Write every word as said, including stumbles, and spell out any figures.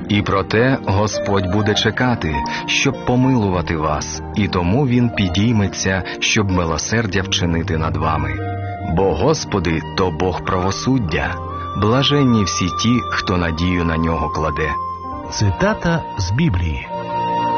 І проте Господь буде чекати, щоб помилувати вас, і тому Він підійметься, щоб милосердя вчинити над вами. Бо Господи – то Бог правосуддя, блаженні всі ті, хто надію на Нього кладе». Цитата з Біблії.